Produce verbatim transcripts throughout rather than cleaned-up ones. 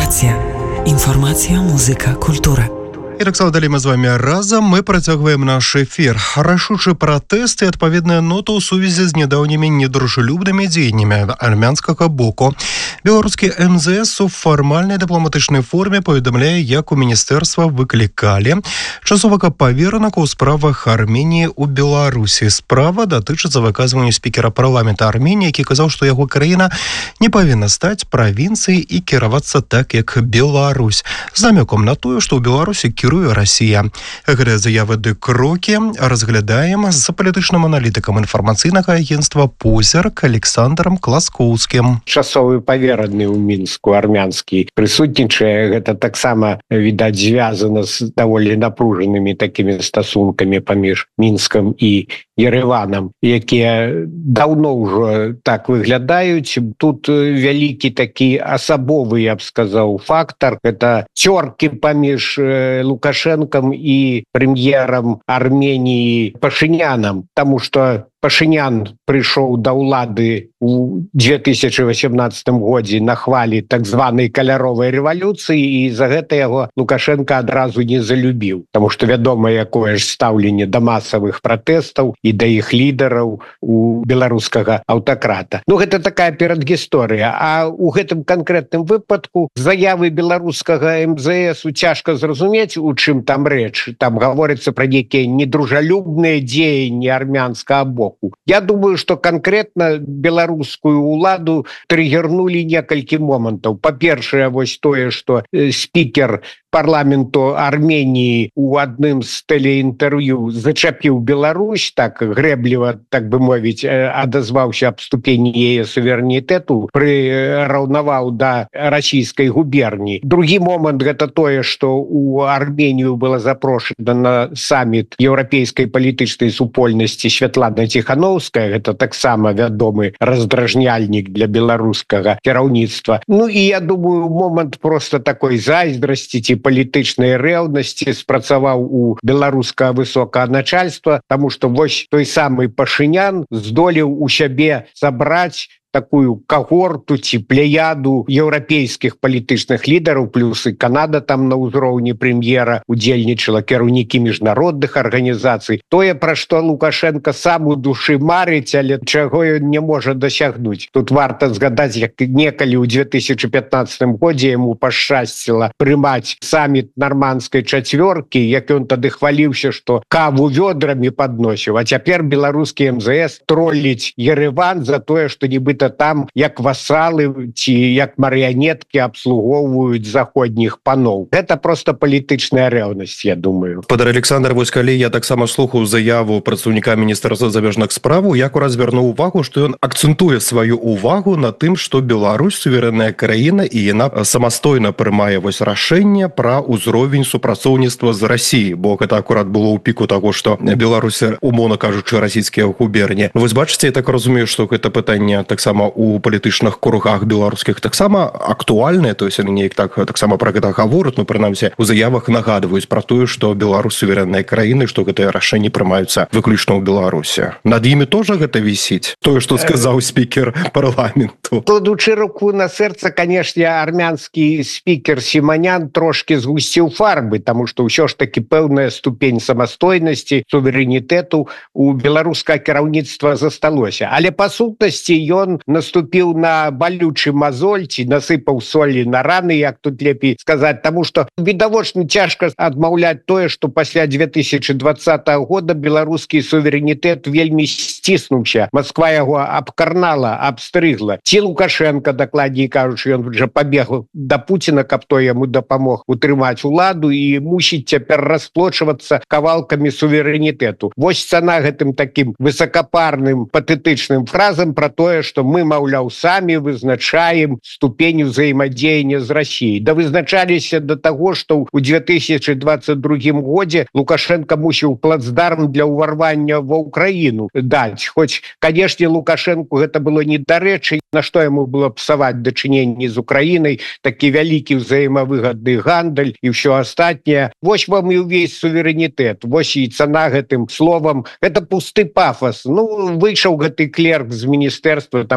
Інфармація. Інформація, музика, культура. І так само далі ми з вами разом. Ми працягваем наш эфир. Рашучы пратэст і адпаведная нота ў сувязі з нядаўнімі недружелюбнымі дзеяннямі армянскага боку. Беларускі эм зэ эс у фармальнай дыпламатычнай форме паведамляе, як у міністэрства выклікалі часовага паверанака ў справах Арменіі ў Беларусі. Справа датычыцца выказвання спікера парламента Арменіі, які казаў, што яго краіна не павінна стаць правінцыяй і кіравацца так, як Беларусь. З намёкам на тое, што ў Беларусі кіруе Расія. Гэтыя заявы ды крокі разглядаем з палітычным аналітыкам інфармацыйнага агенцтва «Позірк» Александром Класкоўскім. Часовы павераны ў Мінску армянскі прысутнічае. Гэта таксама, відаць, звязана з даволі напружанымі такімі стасункамі паміж Мінскам і Ереванам, якія даўно ўжо так выглядаюць. Тут вялікі такі асабовы, я б сказаў, фактар. Гэта цёркі паміж Лукашенком і прэм'ерам Арменіі Пашыняном, таму што Пашынян прыйшоў да ўлады ў две тысячы васемнаццатым годзе на хвалі так званай каляровай рэвалюцыі, і за гэта яго Лукашенко адразу не залюбіў, таму што вядома, якое ж стаўленне да масавых пратэстаў і да іх лідараў у беларускага аўтакрата. Ну, гэта такая перадгісторыя. А ў гэтым канкрэтным выпадку заявы беларускага эм зэ эс цяжка зразумець, у чым там рэч. Там гаворыцца пра нейкія недружалюбныя дзеянні армянскага боку. Я думаю, что конкретно беларускую уладу триггернули некалькі момантаў. Па-першае, вось тое, что спикер парламенту Армении у адным з телеінтерв'ю зачапіў Беларусь, так грэбліва, так бы мовіць, адазваўся аб ступені яе суверэнітэту, прыраўнаваў да расійскай губерніі. Другі момант гэта тое, што у Арменію была запрошена на саміт еўрапейскай палітычнай супольнасці Святлана Ціхановская, гэта таксама вядомы раздражняльнік для беларускага кіраўніцтва. Ну і я думаю, момант просто такой зайздрасці ці палітычнай рэўнасці спрацаваў у беларускага высокага начальства, таму што вось той самы Пашынян здолеў у сябе сабраць такую когорту ці пляяду еўрапейскіх палітычных лідараў, плюс і Канада там на ўзроўні прэм'ера удзельнічала, кіраўнікі міжнародных арганізацый. Тое, пра што Лукашенко сам у душы марыць, але чаго ён не можа дасягнуць. Тут варта згадаць, як некалі ў две тысячы пятнаццатым годзе яму пашчасціла прымаць саміт нарманскай чацвёркі, як ён тады хваліўся, што каву вёдрамі падносіў, а цяпер беларускі эм зэ эс тролліць Ереван за тое, што нібыта там як васалы ці як марыянеткі абслугоўваюць заходніх паноў. Гэта просто палітычная рэўнасць, я думаю. Падар Александр, вось калі я таксама слухаў заяву прадстаўніка міністэрства замежных справаў, я акурат звярнуў увагу, што ён акцэнтуе сваю увагу на тым, што Беларусь суверэнная краіна і яна самастойна прымае вось рашэнне пра ўзровень супрацоўніцтва з Расіяй, бо гэта акурат было ў піку таго, што Беларусь, умоўна кажучы, расійскія губерні. Вось бачыце, я так разумею, што гэта пытанне таксама у палітычных кругах беларускіх таксама актуальнае, то есть яны неяк так таксама пра гэта гавораць, ну прынамсі у заявах нагадваюць пра тое, што Беларусь суверэнная краіна, што гэтыя рашэнні прымаюцца выключна ў Беларусі. Над імі тоже гэта вісіць, тое, што сказаў спікер парламенту. Кладучы руку на сэрца, канешне, армянскі спікер Сіманян трошки згусціў фарбы, таму што ўсё ж такі пэўная ступень самастойнасці, суверэнітэту у беларускага кіраўніцтва засталося. Але па сутнасці ён наступіў на балючы мазоль ці насыпаў солі на раны, як тут лепей сказаць, таму што відавочна цяжка адмаўляць тое, што пасля две тысячы двадцатага года беларускі суверэнітэт вельмі сціснуўся. Москва яго абкарнала, абстрыгла. Ці Лукашенко, дакладней кажучы, ён уже пабег да Пуціна, каб той яму дапамог утрымаць уладу і мусіць цяпер расплочвацца кавалкамі суверэнітэту. Вось цана гэтым такім высакапарным патэтычным фразам пра тое, што мы, маўляў, самі вызначаем ступень узаемадзеяння з Расіяй. Да вызначаліся да таго, што ў две тысячы двадцать другім годзе Лукашенко мусіў плацдарм для ўварвання ва ўкраіну даць. Хоць, канешне, Лукашенку гэта было недарэчы, на што яму было псаваць дачыненні з Украінай, такі вялікі ўзаемавыгадны гандаль і ўсё астатняе. Вось вам і ўвесь суверэнітэт, вось і цана гэтым словам. Гэта пусты пафас. Ну, выйшаў гэты клерк з міністэрства, там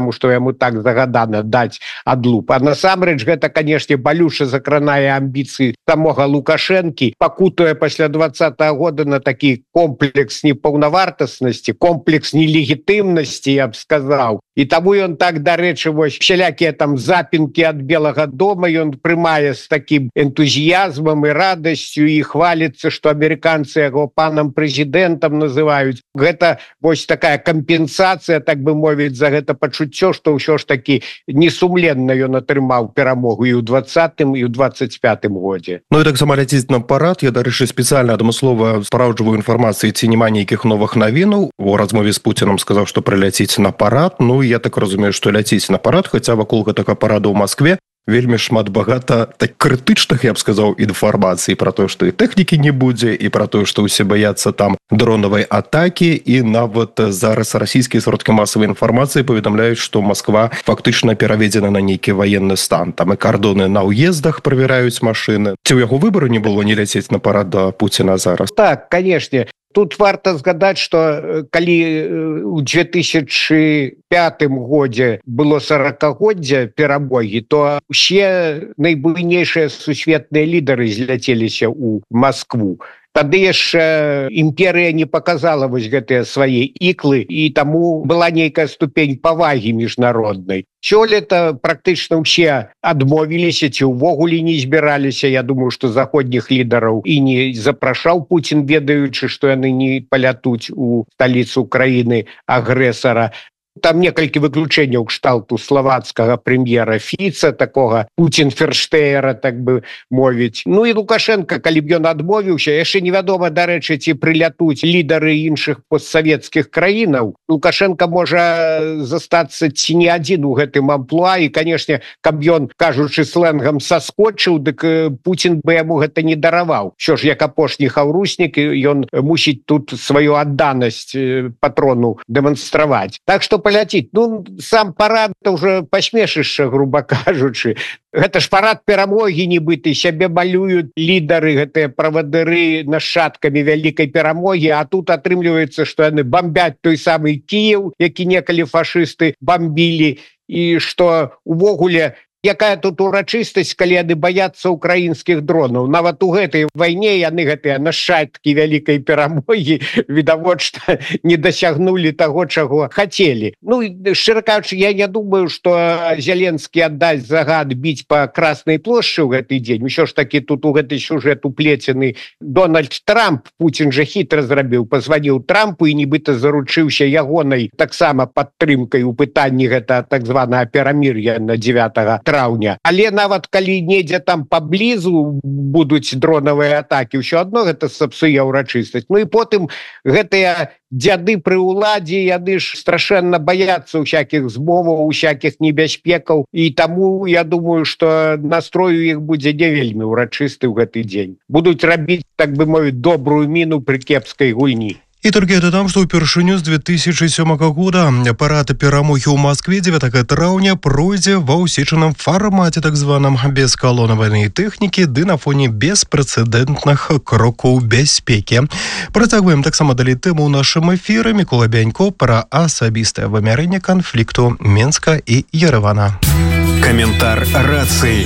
потому что яму так загадана даць адлуп. А насамрэч гэта, канешне, балюша закранае амбіцыі самога Лукашэнкі, пакутуе пасля двадцатого года на такі комплекс непаўнавартаснасці, комплекс нелегітымнасці, я б сказаў. І таму ён так, дарэчы, вось всялякія там запінкі ад Белага дома ён прымае з такім энтузіязмам і радасцю і хваліцца, што амерыканцы яго панам прэзідэнтам называюць. Гэта вось такая кампенсацыя, так бы мовіць, за гэта пачуццё, што ўсё ж такі несумленна ён атрымаў перамогу і ў двадцатым і ў двадцать пятым годзе. Ну і таксама ляціць на парад. Я, дарэчы, спецыяльна адмыслова спраўджваю інфармацыі, ці няма нейкіх новых навінаў. У размове з Пуцінам сказаў, што прыляціць на парад. Ну, я так разумею, што ляціць на парад, хаця вакол гэтага парада ў Маскве вельмі шмат багата так крытычных, я б сказаў, інфармацыі пра тое, што і тэхнікі не будзе, і пра тое, што ўсе баяцца там дронавай атакі, і нават зараз расійскія сродкі масавай інфармацыі паведамляюць, што Масква фактычна пераведзена на нейкі ваенны стан. Там і кардоны на ўездах правяраюць машыны. Ці ў яго выбару не было не ляцець на парад да Пуціна зараз? Так, канешне. Тут варта згадаць, што калі ў две тысячи пятым годзе было сорокагоддзе перамогі, то ўсе найбуйнейшыя сусветныя лідары зляцеліся ў Маскву. Тады яшчэ імперыя не показала вось гэтыя свае іклы, і таму была нейкая ступень павагі міжнароднай. Сёлета практычна ўсе адмовіліся ці ўвогуле не збіраліся. Я думаю, што заходніх лідараў і не запрашаў Пуцін, ведаючы, што яны не палятуць у сталіцу краіны агрэсара. Там некалькі выключэнняў кшталту славацкага прэм'ера Фіца, такога Пуцін-ферштеера, так бы мовіць. Ну і Лукашенко, калі б ён адмовіўся, яшчэ невядома, дарэчы, ці прылятуць лідары іншых постсавецкіх краінаў. Лукашенко можа застацца ці не адзін у гэтым амплуа, і, канешне, каб ён, кажучы сленгам, саскочыў, дык Пуцін бы яму гэта не дараваў. Що ж, як апошні хаўруснік, ён мусіць тут сваю адданасць патрону дэманстраваць. Так што паляціць. Ну, сам парад уже пасмешышча, груба кажучы. Гэта ж парад перамогі нібыты, сябе малююць лідары, гэтыя правадыры нашчадкамі вялікай перамогі, а тут атрымліваецца, што яны бамбяць той самы Кіеў, які некалі фашысты бамбілі, і што увогуле якая тут урачыстасць, калі яны баяцца украінскіх дронаў. Нават у гэтай вайне яны гэтыя нашчадкі вялікай перамогі відавочна не дасягнулі таго, чаго хацелі. Ну, шчыра кажучы, я не думаю, што Зеленскі аддасць загад біць па Краснай плошчы ў гэты дзень. Усё ж такі тут у гэты сюжэт уплецены Дональд Трамп. Пуцін жа хітра зрабіў, пазваніў Трампу і нібыта заручыўся ягонай таксама падтрымкай у пытанні гэта так званага перамір'я на дзевятага траўня. Але нават калі недзе там паблізу будуць дронавыя атакі, ўсё адно гэта сапсуе ўрачыстасць. Ну і потым гэтыя дзяды пры ўладзе, яны ж страшэнна баяцца ўсякіх змоваў, усякіх небяспекаў, і таму я думаю, што настрой у іх будзе не вельмі ўрачысты ў гэты дзень. Будуць рабіць, так бы мовіць, добрую міну пры кепскай гульні. І толькі дадам, што ўпершыню з две тысячи сёмага года парад перамогі ў Маскве дзевятага траўня пройдзе ва ўсечаным фармаце, так званым, без калонавай тэхнікі ды на фоне беспрэцэдэнтных крокаў бяспекі. Працягваем таксама далей тэму ў нашым эфіры. Мікола Бянько пра асабістае вымярэнне канфлікту Менска і Ерэвана. Каментар рацыі.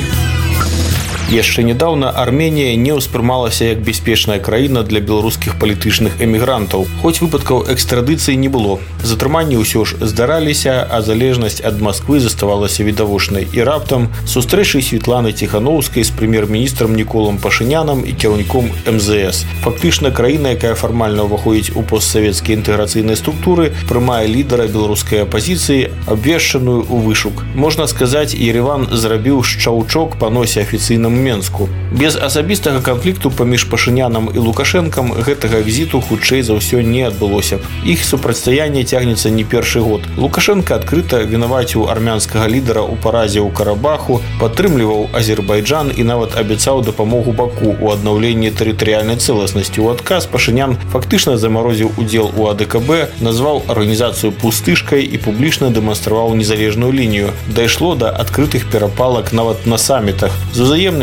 Яшчэ нядаўна Арменія не ўспрымалася як бяспечная краіна для беларускіх палітычных эмігрантаў. Хоць выпадкаў экстрадыцыі не было. Затрыманні ўсё ж здараліся, а залежнасць ад Масквы заставалася відавочнай. І раптам сустрэчы Святланы Ціханаўскай з прэм'ер-міністрам Ніколам Пашынянам і кіраўніком эм зэ эс. Фактычна краіна, якая фармальна ўваходзіць у постсавецкія інтэграцыйныя структуры, прымае лідара беларускай апазіцыі, абвешчаную ў вышук. Можна сказаць, Ерэван зрабіў шчаўчок па носе афіцыйнаму Менску. Без асабістага канфлікту паміж Пашынянам і Лукашэнкам гэтага візіту хутчэй за ўсё не адбылося. Іх супрацьстаянне цягнецца не першы год. Лукашэнка адкрыта вінаваціў армянскага лідара ў паразе ў Карабаху, падтрымліваў Азербайджан і нават абяцаў дапамогу Баку ў аднаўленні тэрытарыяльнай цэласнасці. У адказ Пашынян фактычна замарозіў удзел у а дэ ка бэ, назваў арганізацыю пустышкай і публічна дэманстраваў незалежную лінію. Дайшло да адкрытых перапалак нават на самітах. З узаемным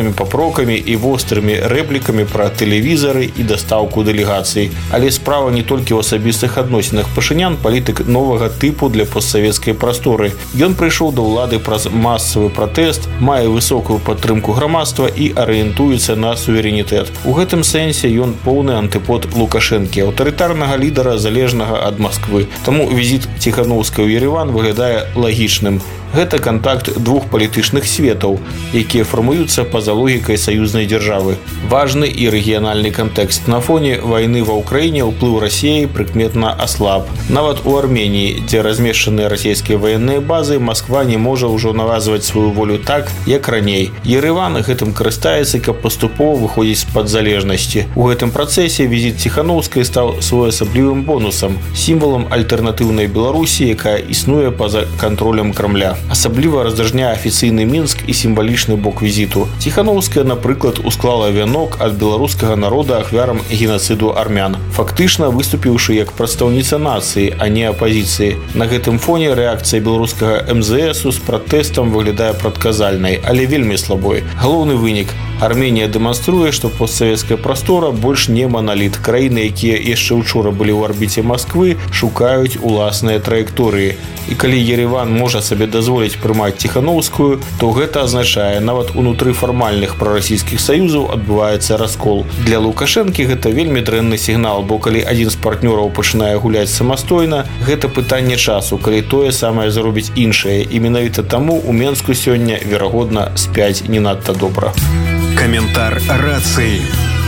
публічнымі папрокамі і вострымі рэплікамі пра тэлевізары і дастаўку дэлегацый. Але справа не толькі ў асабістых адносінах. Пашынян палітык новага тыпу для постсавецкай прасторы. Ён прыйшоў да ўлады праз масавы пратэст, мае высокую падтрымку грамадства і арыентуецца на суверэнітэт. У гэтым сэнсе ён поўны антыпод Лукашэнкі, аўтарытарнага лідара, залежнага ад Масквы. Таму візіт Ціханаўскай ў Ереван выглядае лагічным. Гэта кантакт двух палітычных светаў, якія фармуюцца па-за логікай саюзнай дзяржавы. Важны і рэгіянальны кантэкст. На фоне вайны ва ўкраіне ўплыў Расіі прыкметна аслаб. Нават у Арменіі, дзе размешчаныя расійскія ваенныя базы, Масква не можа ўжо навазваць сваю волю так, як раней. Ереван гэтым карыстаецца, каб паступова выходзіць з-пад залежнасці. У гэтым працэсе візіт Ціханаўскай стаў своеасаблівым бонусам, сімвалам альтэрнатыўнай Беларусі, якая існуе па-за кантролем Крамля. Асабліва раздражняе афіцыйны Мінск і сімвалічны бок візіту. Ціханаўская, напрыклад, усклала вянок ад беларускага народа ахвярам генацыду армян, фактычна выступіўшы як прадстаўніца нацыі, а не апазіцыі. На гэтым фоне рэакцыя беларускага эм зэ эсу з пратэстам выглядае прадказальнай, але вельмі слабой. Галоўны вынік. Арменія дэманструе, што постсавецкая прастора больш не маналіт. Краіны, якія яшчэ ўчора былі ў арбіце Масквы, шукаюць уласныя траекторыі. І калі Ереван можа сабе дазволіць прымаць Ціханаўскую, то гэта азначае, нават унутры фармальных прарасійскіх саюзаў адбываецца раскол. Для Лукашэнкі гэта вельмі дрэнны сігнал, бо калі адзін з партнёраў пачынае гуляць самастойна, гэта пытанне часу, калі тое самае зробіць іншае. І менавіта таму у Менску сёння, верагодна, спяць не надта добра. Каментар рацыі.